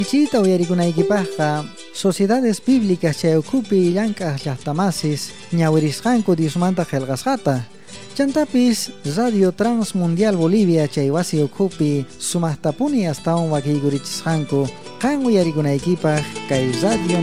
Chita uyarikunaykipaqa sociedades bíblicas chayukupi llank'aq llaqtamasis ñawirisqanku Diosmanta qillqasqata. Chantapis Radio Transmundial Bolivia chay wasi ukhupi sumaqtapuni astawan wakikurichisqanku qan uyarikunaykipaq kay radio